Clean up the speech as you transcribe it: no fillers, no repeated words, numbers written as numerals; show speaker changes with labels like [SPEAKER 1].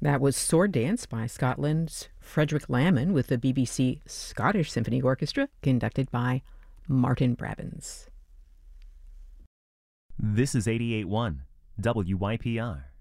[SPEAKER 1] That was Sword Dance by Scotland's Frederick Lammon with the BBC Scottish Symphony Orchestra, conducted by Martin Brabbins.
[SPEAKER 2] This is 88.1 WYPR.